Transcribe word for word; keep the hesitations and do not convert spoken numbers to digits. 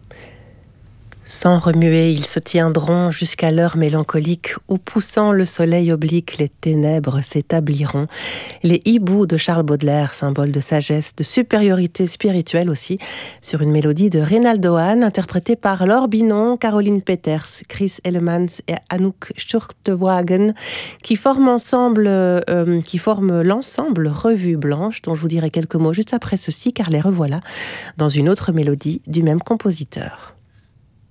Sans remuer, ils se tiendront jusqu'à l'heure mélancolique où, poussant le soleil oblique, les ténèbres s'établiront. Les hiboux de Charles Baudelaire, symbole de sagesse, de supériorité spirituelle aussi, sur une mélodie de Reynaldo Hahn, interprétée par Laure Binon, Caroline Peters, Chris Ellemans et Anouk Schurtwagen, qui forment ensemble, euh, qui forment l'ensemble Revue Blanche, dont je vous dirai quelques mots juste après ceci, car les revoilà dans une autre mélodie du même compositeur.